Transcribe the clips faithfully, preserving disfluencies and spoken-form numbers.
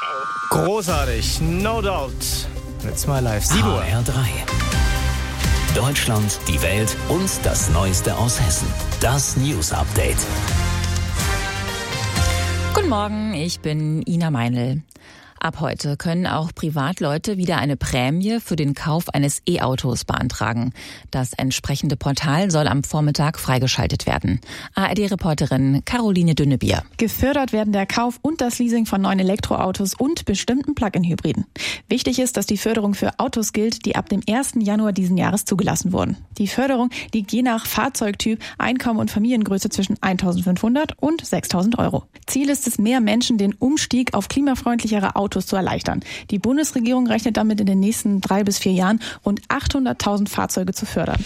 Großartig, no doubt. It's my life. sieben Uhr. H R drei. Deutschland, die Welt und das Neueste aus Hessen. Das News Update. Guten Morgen, ich bin Ina Meinl. Ab heute können auch Privatleute wieder eine Prämie für den Kauf eines E-Autos beantragen. Das entsprechende Portal soll am Vormittag freigeschaltet werden. A R D-Reporterin Caroline Dünnebier. Gefördert werden der Kauf und das Leasing von neuen Elektroautos und bestimmten Plug-in-Hybriden. Wichtig ist, dass die Förderung für Autos gilt, die ab dem ersten Januar diesen Jahres zugelassen wurden. Die Förderung liegt je nach Fahrzeugtyp, Einkommen und Familiengröße zwischen eintausendfünfhundert und sechstausend Euro. Ziel ist es, mehr Menschen den Umstieg auf klimafreundlichere Autos zu erleichtern. Die Bundesregierung rechnet damit in den nächsten drei bis vier Jahren rund achthunderttausend Fahrzeuge zu fördern.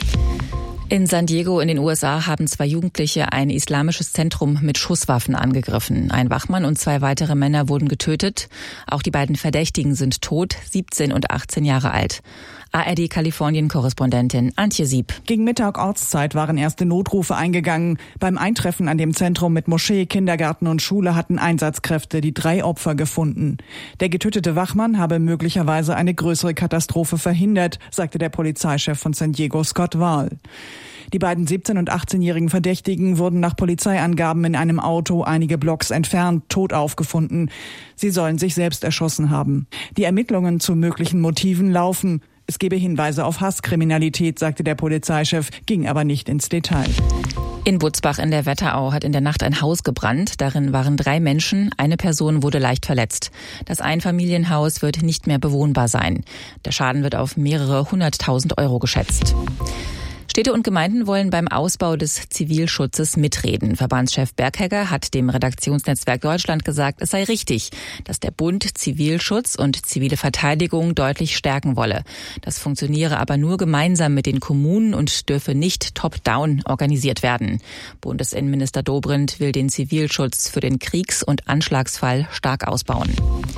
In San Diego in den U S A haben zwei Jugendliche ein islamisches Zentrum mit Schusswaffen angegriffen. Ein Wachmann und zwei weitere Männer wurden getötet. Auch die beiden Verdächtigen sind tot, siebzehn und achtzehn Jahre alt. A R D-Kalifornien-Korrespondentin Antje Sieb. Gegen Mittag Ortszeit waren erste Notrufe eingegangen. Beim Eintreffen an dem Zentrum mit Moschee, Kindergarten und Schule hatten Einsatzkräfte die drei Opfer gefunden. Der getötete Wachmann habe möglicherweise eine größere Katastrophe verhindert, sagte der Polizeichef von San Diego, Scott Wahl. Die beiden siebzehn- und achtzehnjährigen Verdächtigen wurden nach Polizeiangaben in einem Auto einige Blocks entfernt tot aufgefunden. Sie sollen sich selbst erschossen haben. Die Ermittlungen zu möglichen Motiven laufen. Es gebe Hinweise auf Hasskriminalität, sagte der Polizeichef, ging aber nicht ins Detail. In Butzbach in der Wetterau hat in der Nacht ein Haus gebrannt. Darin waren drei Menschen. Eine Person wurde leicht verletzt. Das Einfamilienhaus wird nicht mehr bewohnbar sein. Der Schaden wird auf mehrere hunderttausend Euro geschätzt. Städte und Gemeinden wollen beim Ausbau des Zivilschutzes mitreden. Verbandschef Berghegger hat dem Redaktionsnetzwerk Deutschland gesagt, es sei richtig, dass der Bund Zivilschutz und zivile Verteidigung deutlich stärken wolle. Das funktioniere aber nur gemeinsam mit den Kommunen und dürfe nicht top-down organisiert werden. Bundesinnenminister Dobrindt will den Zivilschutz für den Kriegs- und Anschlagsfall stark ausbauen.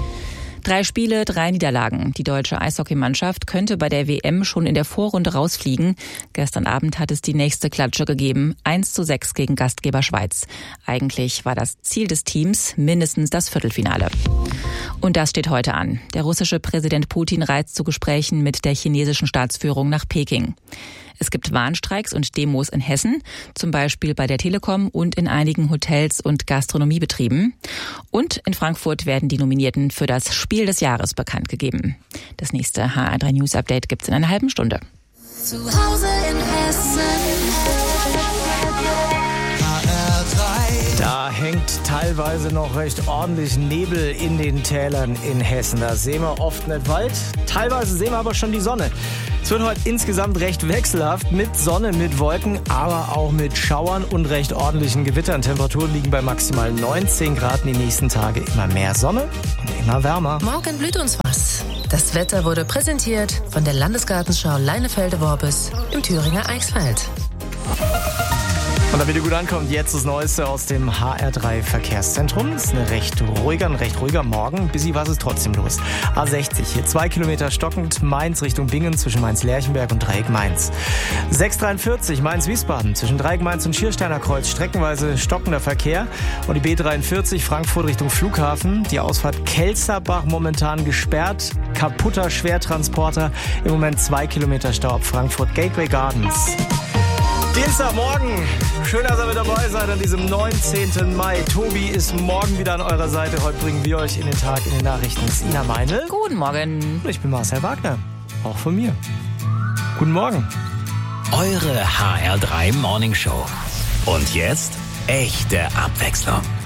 Drei Spiele, drei Niederlagen. Die deutsche Eishockeymannschaft könnte bei der W M schon in der Vorrunde rausfliegen. Gestern Abend hat es die nächste Klatsche gegeben. eins zu sechs gegen Gastgeber Schweiz. Eigentlich war das Ziel des Teams mindestens das Viertelfinale. Und das steht heute an. Der russische Präsident Putin reist zu Gesprächen mit der chinesischen Staatsführung nach Peking. Es gibt Warnstreiks und Demos in Hessen, zum Beispiel bei der Telekom und in einigen Hotels und Gastronomiebetrieben. Und in Frankfurt werden die Nominierten für das Spiel des Jahres bekannt gegeben. Das nächste H R drei News Update gibt's in einer halben Stunde. Zu Hause in Hessen. Da hängt teilweise noch recht ordentlich Nebel in den Tälern in Hessen. Da sehen wir oft nicht Wald, teilweise sehen wir aber schon die Sonne. Es wird heute insgesamt recht wechselhaft mit Sonne, mit Wolken, aber auch mit Schauern und recht ordentlichen Gewittern. Temperaturen liegen bei maximal neunzehn Grad. Die nächsten Tage immer mehr Sonne und immer wärmer. Morgen blüht uns was. Das Wetter wurde präsentiert von der Landesgartenschau Leinefelde-Worbis im Thüringer Eichsfeld. Und damit ihr gut ankommt, jetzt das Neueste aus dem H R drei Verkehrszentrum. Es ist ein recht ruhiger, ein recht ruhiger Morgen. Busy was ist trotzdem los. A sechzig, hier zwei Kilometer stockend, Mainz Richtung Bingen zwischen Mainz-Lerchenberg und Dreieck Mainz. sechs dreiundvierzig, Mainz-Wiesbaden zwischen Dreieck Mainz und Schiersteiner Kreuz, streckenweise stockender Verkehr. Und die B dreiundvierzig, Frankfurt Richtung Flughafen. Die Ausfahrt Kelsterbach momentan gesperrt. Kaputter Schwertransporter. Im Moment zwei Kilometer Stau ab Frankfurt Gateway Gardens. Dienstagmorgen. Schön, dass ihr mit dabei seid an diesem neunzehnten Mai. Tobi ist morgen wieder an eurer Seite. Heute bringen wir euch in den Tag in den Nachrichten. Das ist Ina Meinl. Guten Morgen. Ich bin Marcel Wagner. Auch von mir. Guten Morgen. Eure H R drei Morning Show. Und jetzt echte Abwechslung.